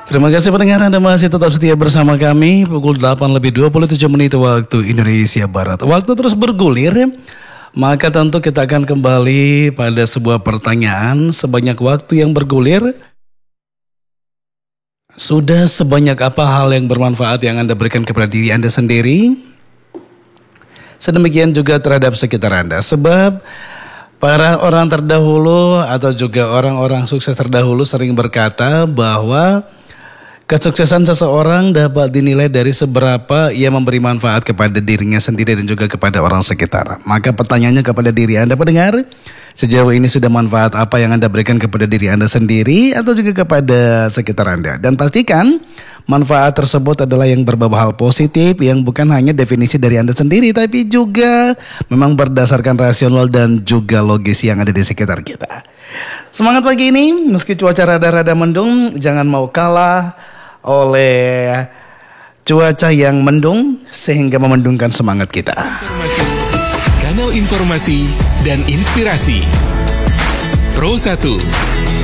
Terima kasih pendengar, Anda masih tetap setia bersama kami. Pukul 8:27 waktu Indonesia Barat. Waktu terus bergulir, maka tentu kita akan kembali pada sebuah pertanyaan. Sebanyak waktu yang bergulir, sudah sebanyak apa hal yang bermanfaat yang Anda berikan kepada diri Anda sendiri? Sedemikian juga terhadap sekitar Anda. Sebab para orang terdahulu atau juga orang-orang sukses terdahulu sering berkata bahwa kesuksesan seseorang dapat dinilai dari seberapa ia memberi manfaat kepada dirinya sendiri dan juga kepada orang sekitar. Maka pertanyaannya kepada diri Anda pendengar, sejauh ini sudah manfaat apa yang Anda berikan kepada diri Anda sendiri atau juga kepada sekitar Anda? Dan pastikan manfaat tersebut adalah yang berbau hal positif, yang bukan hanya definisi dari Anda sendiri, tapi juga memang berdasarkan rasional dan juga logis yang ada di sekitar kita. Semangat pagi ini, meski cuaca rada-rada mendung, jangan mau kalah oleh cuaca yang mendung sehingga memendungkan semangat kita. Kanal informasi dan inspirasi Pro 1.